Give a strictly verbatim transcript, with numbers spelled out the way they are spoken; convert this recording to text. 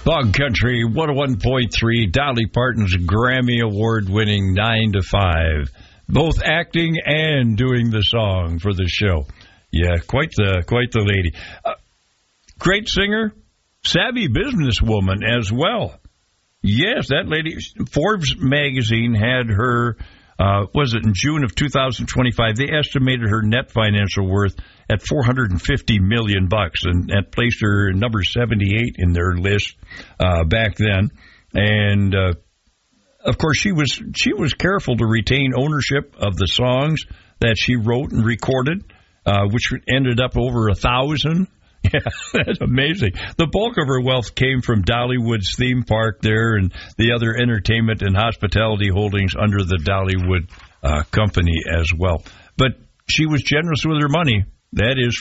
Bog Country one oh one point three, Dolly Parton's Grammy Award-winning nine to five. Both acting and doing the song for the show. Yeah, quite the quite the lady. Uh, great singer, savvy businesswoman as well. Yes, that lady. Forbes magazine had her, uh, was it in June of two thousand twenty-five? They estimated her net financial worth at four hundred fifty million bucks, and that placed her number seventy-eight in their list uh, back then. And uh, of course, she was she was careful to retain ownership of the songs that she wrote and recorded, uh, which ended up over a thousand. Yeah, that's amazing. The bulk of her wealth came from Dollywood's theme park there and the other entertainment and hospitality holdings under the Dollywood uh, company as well. But she was generous with her money. That is